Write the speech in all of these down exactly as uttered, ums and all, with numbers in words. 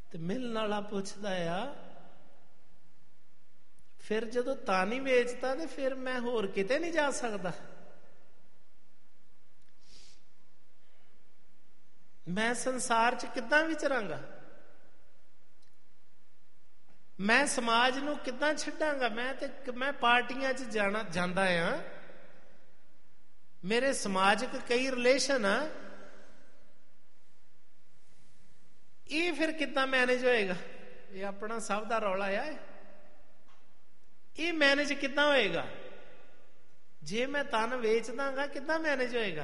ਤੇ ਮਿਲਣ ਵਾਲਾ ਪੁੱਛਦਾ ਆ ਫਿਰ ਜਦੋਂ ਤਾਂ ਨਹੀਂ ਵੇਚਦਾ ਤੇ ਫਿਰ ਮੈਂ ਹੋਰ ਕਿਤੇ ਨਹੀਂ ਜਾ ਸਕਦਾ? ਮੈਂ ਸੰਸਾਰ 'ਚ ਕਿੱਦਾਂ ਵਿਚਰਾਂਗਾ? ਮੈਂ ਸਮਾਜ ਨੂੰ ਕਿੱਦਾਂ ਛੱਡਾਂਗਾ? ਮੈਂ ਤੇ ਮੈਂ ਪਾਰਟੀਆਂ 'ਚ ਜਾਣਾ ਜਾਂਦਾ ਆ, ਮੇਰੇ ਸਮਾਜਿਕ ਕਈ ਰਿਲੇਸ਼ਨ ਆ, ਇਹ ਫਿਰ ਕਿੱਦਾਂ ਮੈਨੇਜ ਹੋਏਗਾ? ਇਹ ਆਪਣਾ ਸਭ ਦਾ ਰੌਲਾ ਆ। ਇਹ ਮੈਨੇਜ ਕਿੱਦਾਂ ਹੋਏਗਾ? ਜੇ ਮੈਂ ਤਨ ਵੇਚ ਦਾਂਗਾ ਕਿੱਦਾਂ ਮੈਨੇਜ ਹੋਏਗਾ?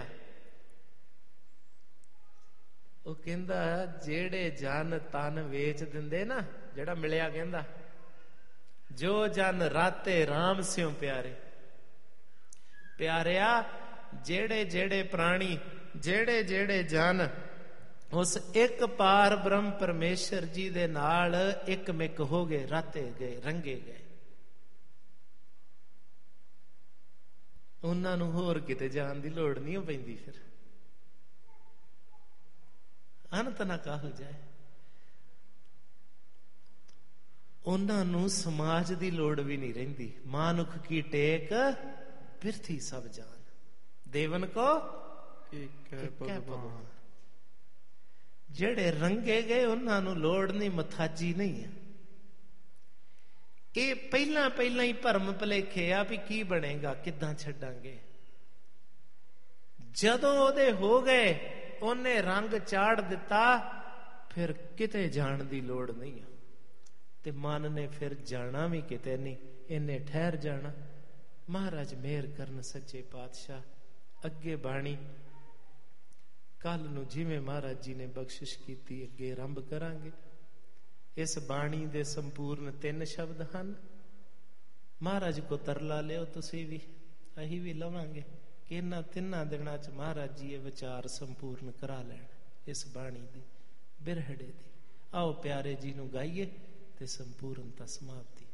ਉਹ ਕਹਿੰਦਾ ਜਿਹੜੇ ਜਨ ਤਨ ਵੇਚ ਦਿੰਦੇ ਨਾ, ਜਿਹੜਾ ਮਿਲਿਆ ਕਹਿੰਦਾ ਜੋ ਜਨ ਰਾਤੇ ਰਾਮ ਸਿਉ ਪਿਆਰੇ। ਪਿਆਰਿਆ, ਜਿਹੜੇ ਜਿਹੜੇ ਪ੍ਰਾਣੀ, ਜਿਹੜੇ ਜਿਹੜੇ ਜਨ ਉਸ ਇੱਕ ਪਾਰ ਬ੍ਰਹਮ ਪਰਮੇਸ਼ਰ ਜੀ ਦੇ ਨਾਲ ਇੱਕ ਮਿਕ ਹੋ ਗਏ, ਰਾਤੇ ਗਏ, ਰੰਗੇ ਗਏ, ਉਹਨਾਂ ਨੂੰ ਹੋਰ ਕਿਤੇ ਜਾਣ ਦੀ ਲੋੜ ਨਹੀਂ ਪੈਂਦੀ। ਫਿਰ ਅੰਤ ਨਾ ਕਾਹੂ ਜਾਏ, ਉਹਨਾਂ ਨੂੰ ਸਮਾਜ ਦੀ ਲੋੜ ਵੀ ਨਹੀਂ ਰਹਿੰਦੀ। ਮਾਨੁਖ ਕੀ ਟੇਕ ਬਿਰਥੀ ਸਭ ਜਾਨ, ਦੇਵਨ ਕੋ ਇੱਕ ਭਗਵਾਨ। ਜਿਹੜੇ ਰੰਗੇ ਗਏ ਉਹਨਾਂ ਨੂੰ ਲੋੜ ਨਹੀਂ, ਮਥਾਜੀ ਨਹੀਂ ਹੈ। ਇਹ ਪਹਿਲਾਂ ਪਹਿਲਾਂ ਹੀ ਭਰਮ ਭੁਲੇਖੇ ਆ ਵੀ ਕੀ ਬਣੇਗਾ, ਕਿੱਦਾਂ ਛੱਡਾਂਗੇ। ਜਦੋਂ ਉਹਦੇ ਹੋ ਗਏ, ਉਹਨੇ ਰੰਗ ਚਾੜ ਦਿੱਤਾ, ਫਿਰ ਕਿਤੇ ਜਾਣ ਦੀ ਲੋੜ ਨਹੀਂ ਆ। ਤੇ ਮਨ ਨੇ ਫਿਰ ਜਾਣਾ ਵੀ ਕਿਤੇ ਨਹੀਂ, ਇਹਨੇ ਠਹਿਰ ਜਾਣਾ। ਮਹਾਰਾਜ ਮਿਹਰ ਕਰਨ ਸੱਚੇ ਪਾਤਸ਼ਾਹ। ਅੱਗੇ ਬਾਣੀ ਕੱਲ ਨੂੰ ਜਿਵੇਂ ਮਹਾਰਾਜ ਜੀ ਨੇ ਬਖਸ਼ਿਸ਼ ਕੀਤੀ ਅੱਗੇ ਆਰੰਭ ਕਰਾਂਗੇ। ਇਸ ਬਾਣੀ ਦੇ ਸੰਪੂਰਨ ਤਿੰਨ ਸ਼ਬਦ ਹਨ। ਮਹਾਰਾਜ ਕੋ ਤਰਲਾ ਲਿਓ ਤੁਸੀਂ ਵੀ, ਅਸੀਂ ਵੀ ਲਵਾਂਗੇ ਕਿ ਇਹਨਾਂ ਤਿੰਨਾਂ ਦਿਨਾਂ ਚ ਮਹਾਰਾਜ ਜੀ ਇਹ ਵਿਚਾਰ ਸੰਪੂਰਨ ਕਰਾ ਲੈਣ ਇਸ ਬਾਣੀ ਦੀ, ਬਿਰਹੜੇ ਦੀ। ਆਓ ਪਿਆਰੇ ਜੀ ਨੂੰ ਗਾਈਏ ਤੇ ਸੰਪੂਰਨਤਾ ਸਮਾਪਤੀ।